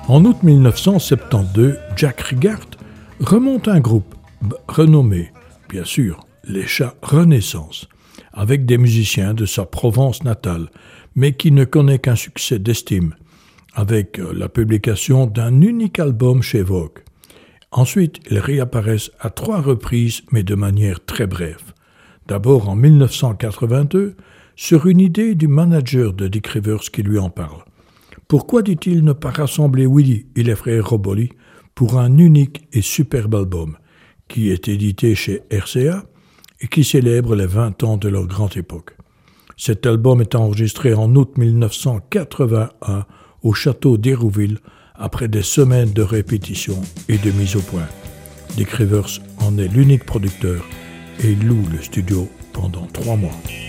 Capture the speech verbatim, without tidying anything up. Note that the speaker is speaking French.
En août mille neuf cent soixante-douze, Jack Rigart remonte un groupe renommé, bien sûr, les Chats Renaissance, avec des musiciens de sa Provence natale, mais qui ne connaît qu'un succès d'estime, avec la publication d'un unique album chez Vogue. Ensuite, ils réapparaissent à trois reprises, mais de manière très brève. D'abord en mille neuf cent quatre-vingt-deux, sur une idée du manager de Dick Rivers qui lui en parle. Pourquoi, dit-il, ne pas rassembler Willie et les frères Roboli pour un unique et superbe album, qui est édité chez R C A et qui célèbre les vingt ans de leur grande époque. Cet album est enregistré en août mille neuf cent quatre-vingt-un au château d'Hérouville, après des semaines de répétitions et de mise au point. Dick Rivers en est l'unique producteur et il loue le studio pendant trois mois.